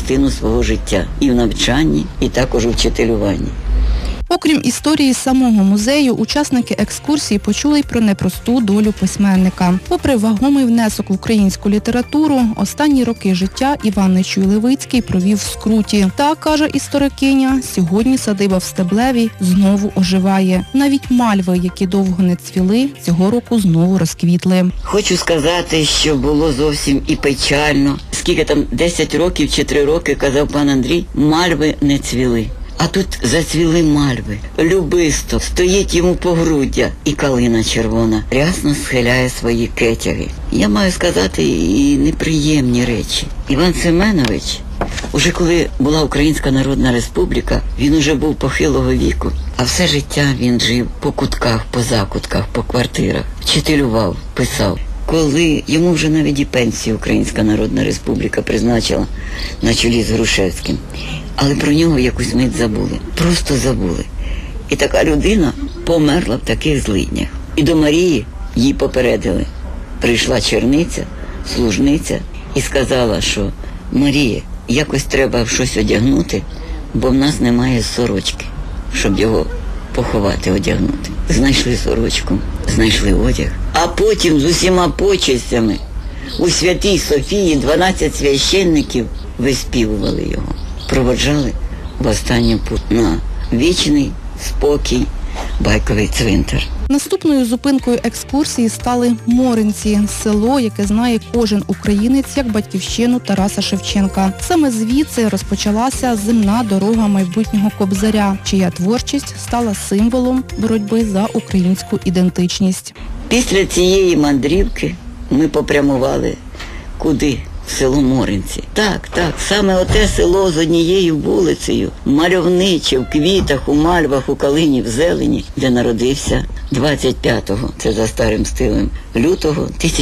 частину свого життя. І в навчанні, і також у вчителюванні. Окрім історії самого музею, учасники екскурсії почули й про непросту долю письменника. Попри вагомий внесок в українську літературу, останні роки життя Іван Нечуй-Левицький провів в скруті. Та, каже історикиня, сьогодні садиба в Стеблеві знову оживає. Навіть мальви, які довго не цвіли, цього року знову розквітли. Хочу сказати, що було зовсім і печально. Скільки там, 10 років чи 3 роки, казав пан Андрій, мальви не цвіли. А тут зацвіли мальви, любисто, стоїть йому погруддя, і калина червона рясно схиляє свої кетяги. Я маю сказати і неприємні речі. Іван Семенович, уже коли була Українська Народна Республіка, він уже був похилого віку, а все життя він жив по кутках, по закутках, по квартирах, вчителював, писав. Коли йому вже навіть і пенсію Українська Народна Республіка призначила на чолі з Грушевським, але про нього якусь мить забули, просто забули. І така людина померла в таких злиднях. І до Марії їй попередили. Прийшла черниця, служниця і сказала, що Марія, якось треба щось одягнути, бо в нас немає сорочки, щоб його поховати, одягнути. Знайшли сорочку, знайшли одяг. А потім з усіма почестями у Святій Софії 12 священників виспівували його. Проводжали в останню путь на вічний спокій Байковий цвинтар. Наступною зупинкою екскурсії стали Моринці – село, яке знає кожен українець як батьківщину Тараса Шевченка. Саме звідси розпочалася земна дорога майбутнього Кобзаря, чия творчість стала символом боротьби за українську ідентичність. Після цієї мандрівки ми попрямували куди? В село Моринці. Так, саме оте село з однією вулицею, мальовниче, в квітах, у мальвах, у калині, в зелені, де народився 25-го, це за старим стилем, лютого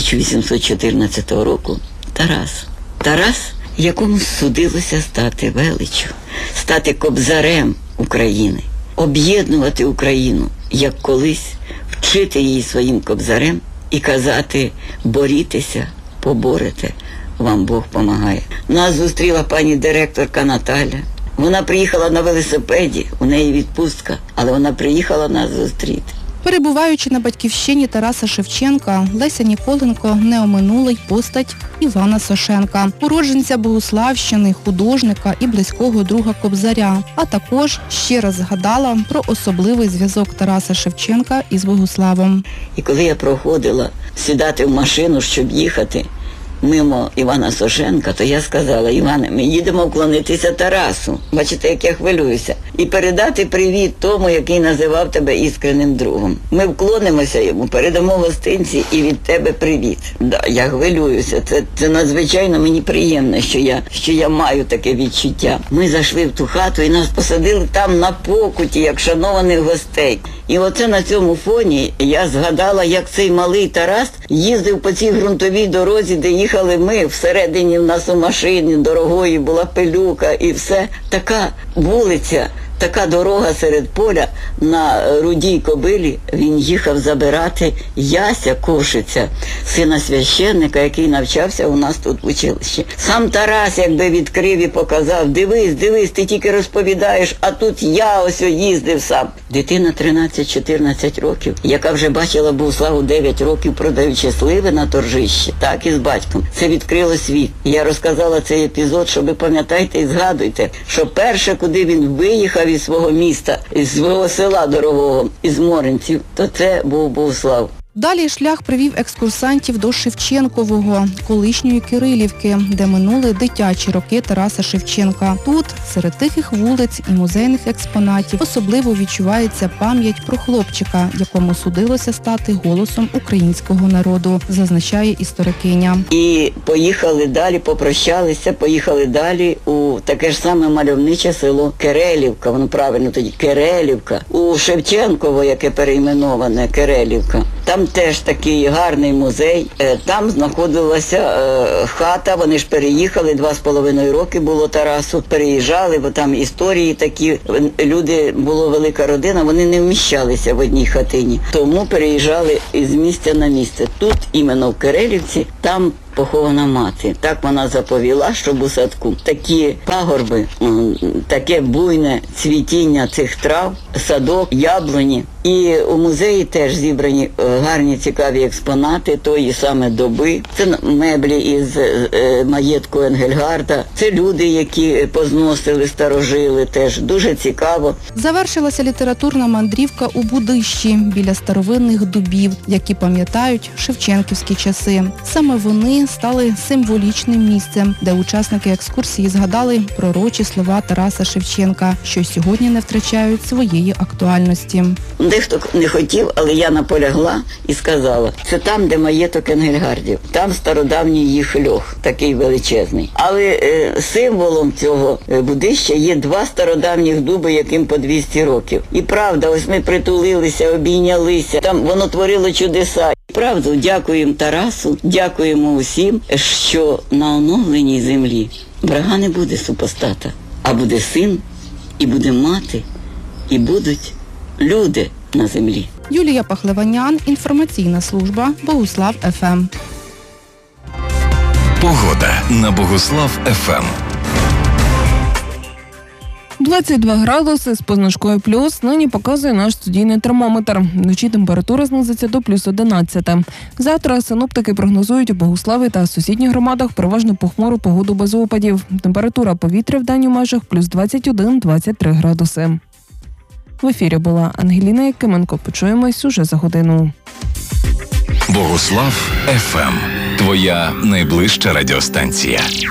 1814 року Тарас. Тарас, якому судилося стати величчю, стати кобзарем України, об'єднувати Україну, як колись, вчити її своїм кобзарем і казати «борітеся, поборете». Вам Бог помагає. Нас зустріла пані директорка Наталя. Вона приїхала на велосипеді, у неї відпустка, але вона приїхала нас зустріти. Перебуваючи на батьківщині Тараса Шевченка, Леся Ніколенко не оминула й постать Івана Сошенка, уродженця Богуславщини, художника і близького друга Кобзаря, а також ще раз згадала про особливий зв'язок Тараса Шевченка із Богуславом. І коли я проходила сідати в машину, щоб їхати мимо Івана Сошенка, то я сказала: Іване, ми їдемо вклонитися Тарасу. Бачите, як я хвилююся. І передати привіт тому, який називав тебе іскренним другом. Ми вклонимося йому, передамо гостинці і від тебе привіт. Да, я хвилююся. Це надзвичайно мені приємно, що я маю таке відчуття. Ми зайшли в ту хату і нас посадили там на покуті, як шанованих гостей. І оце на цьому фоні я згадала, як цей малий Тарас їздив по цій ґрунтовій дорозі, де їхали ми. Всередині в нас у машині дорогої була пилюка і все. Така вулиця, така дорога серед поля на рудій кобилі. Він їхав забирати Яся Кошиця, сина священника, який навчався у нас тут в училищі. Сам Тарас якби відкрив і показав: дивись, ти тільки розповідаєш, а тут я ось їздив сам. Дитина 13-14 років, яка вже бачила Богуславу 9 років, продаючи сливи на торжищі, так і з батьком. Це відкрило світ. Я розказала цей епізод, щоб ви пам'ятаєте і згадуйте, що перше, куди він виїхав із свого міста, із свого села дорогого, із Моринців, то це був Богуслав. Далі шлях привів екскурсантів до Шевченкового, колишньої Кирилівки, де минули дитячі роки Тараса Шевченка. Тут, серед тихих вулиць і музейних експонатів, особливо відчувається пам'ять про хлопчика, якому судилося стати голосом українського народу, зазначає історикиня. І поїхали далі, попрощалися, поїхали далі у таке ж саме мальовниче село Керелівка, воно правильно тоді Керелівка, у Шевченково, яке перейменоване Керелівка. Там теж такий гарний музей. Там знаходилася хата, вони ж переїхали, 2,5 роки було Тарасу. Переїжджали, бо там історії такі, люди, була велика родина, вони не вміщалися в одній хатині. Тому переїжджали із місця на місце. Тут, іменно в Керелівці, там похована мати. Так вона заповіла, щоб у садку такі пагорби, таке буйне цвітіння цих трав, садок, яблуні. І у музеї теж зібрані гарні, цікаві експонати тої саме доби. Це меблі із маєтку Енгельгарда. Це люди, які позносили, старожили, теж дуже цікаво. Завершилася літературна мандрівка у Будищі біля старовинних дубів, які пам'ятають шевченківські часи. Саме вони стали символічним місцем, де учасники екскурсії згадали пророчі слова Тараса Шевченка, що сьогодні не втрачають своєї актуальності. Дехто не хотів, але я наполягла і сказала, це там, де маєток Енгельгардів. Там стародавній їх льох, такий величезний. Але символом цього Будища є 2 стародавніх дуби, яким по 200 років. І правда, ось ми притулилися, обійнялися, там воно творило чудеса. Правду, дякуємо Тарасу, дякуємо усім, що на оновленій землі врага не буде супостата, а буде син, і буде мати, і будуть люди на землі. Юлія Пахлеванян, інформаційна служба Богуслав ФМ. Погода на Богуслав ФМ. 22 градуси з позначкою плюс нині показує наш студійний термометр. Вночі температура знизиться до плюс 11. Завтра синоптики прогнозують у Богуславі та сусідніх громадах переважно похмуру погоду без опадів. Температура повітря в день у межах плюс 21-23 градуси. В ефірі була Ангеліна Якименко. Почуємось уже за годину. Богуслав ФМ. Твоя найближча радіостанція.